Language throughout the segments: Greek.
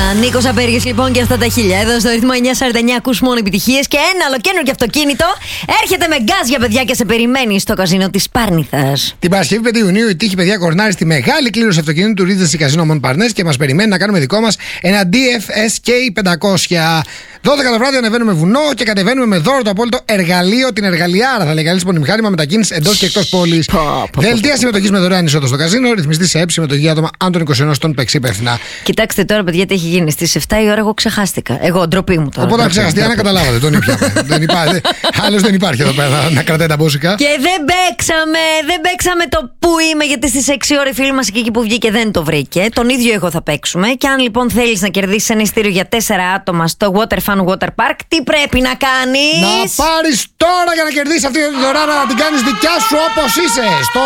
Νίκος Απέργης λοιπόν και αυτά τα χίλια. Εδώ στο ρυθμό 949 ακούς μόνο επιτυχίες. Και ένα ολοκαίνουργιο αυτοκίνητο έρχεται με γκάζ για παιδιά και σε περιμένει στο καζίνο της Πάρνηθας. Την Παρασκευή 5 Ιουνίου η τύχη, παιδιά, κορνάρει στη μεγάλη κλήρωση αυτοκινήτου του Regency Casino Montparnasse και μας περιμένει να κάνουμε δικό μας ένα DFSK 500. 12 το βράδυ ανεβαίνουμε βουνό και κατεβαίνουμε με δώρο το απόλυτο εργαλείο, την εργαλειάρα. Θα λέει καλή μηχάνημα μετακίνηση εντός και εκτός πόλης. Δελτία συμμετοχής με δωρεάν είσοδο στο καζίνο. Ρυθμιστή σε έψη συμμετοχή άτομα άνω των 21 ετών, παίξει υπεύθυνα. Κοιτάξτε τώρα, παιδιά, τι έχει γίνει. Στις 7 η ώρα εγώ ξεχάστηκα. Εγώ, ντροπή μου τώρα. Οπότε αν ξεχαστεί, αν καταλάβατε, τον ήπιαμε. Άλλος δεν υπάρχει εδώ πέρα να κρατάει τα μπόσικα. Και δεν παίξαμε το που είμαι, γιατί στις 6 ώρα η φίλη μας εκεί που βγήκε δεν το βρήκε. Τον ίδιο εγώ θα παίξουμε. Και αν λοιπόν θέλεις να κερδίσεις ένα ειστήριο για 4 άτομα στο Water Fun Water Park, τι πρέπει να κάνεις? Να πάρεις τώρα για να κερδίσεις αυτή τη δωρεάν, να την κάνεις δικιά σου όπως είσαι. Στο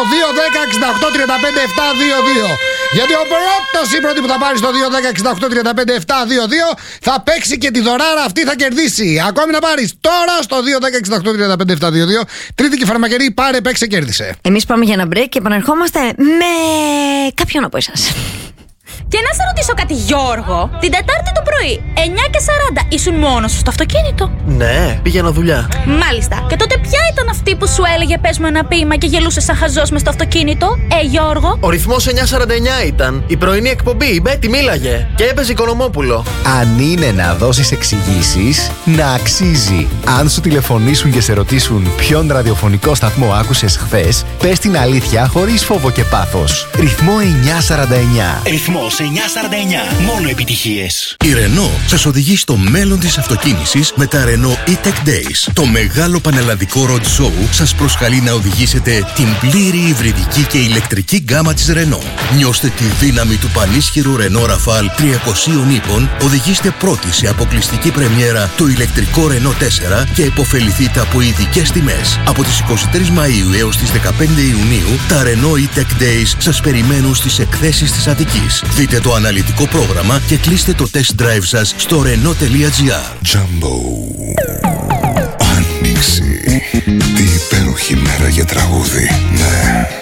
210-68-35-722. Γιατί ο πρώτος ή πρώτη που θα πάρει στο 210-68-35-722 θα παίξει και τη δωράρα αυτή, θα κερδίσει. Ακόμη να πάρεις τώρα στο 210-68-35-722. Τρίτη και φαρμακερή, πάρε, παίξε, κέρδισε. Εμείς πάμε για ένα break και επαναρχόμαστε με κάποιον από εσάς. Και να σε ρωτήσω κάτι, Γιώργο. Την Τετάρτη το πρωί, 9:40, ήσουν μόνος σου στο αυτοκίνητο? Ναι, πήγαινα δουλειά. Μάλιστα. Και τότε ποια ήταν αυτή που σου έλεγε πες μου ένα ποίημα και γελούσε σαν χαζός μες στο αυτοκίνητο? Γιώργο. Ο ρυθμός 949 ήταν. Η πρωινή εκπομπή, η Μπέτη μίλαγε. Και έπαιζε Οικονομόπουλο. Αν είναι να δώσεις εξηγήσεις, να αξίζει. Αν σου τηλεφωνήσουν και σε ρωτήσουν ποιον ραδιοφωνικό σταθμό άκουσες χθες, πες την αλήθεια χωρίς φόβο και πάθος. Ρυθμό 949. Ρυθμός 949. Μόνο επιτυχίες. Η Renault σας οδηγεί στο μέλλον της αυτοκίνησης με τα Renault E-Tech Days. Το μεγάλο πανελλαδικό road show σας προσκαλεί να οδηγήσετε την πλήρη υβριδική και ηλεκτρική γκάμα της Renault. Νιώστε τη δύναμη του πανίσχυρου Renault Rafale 300 ύπων, οδηγήστε πρώτοι σε αποκλειστική πρεμιέρα το ηλεκτρικό Renault 4 και επωφεληθείτε από ειδικές τιμές. Από τις 23 Μαΐου έως τις 15 Ιουνίου, τα Renault E-Tech Days σας περιμένουν στις εκθέσεις της Αττικής. Δείτε το αναλυτικό πρόγραμμα και κλείστε το test drive σας στο Renault.gr. Jumbo. Άνοιξη. Τι υπέροχη μέρα για τραγούδι. Ναι.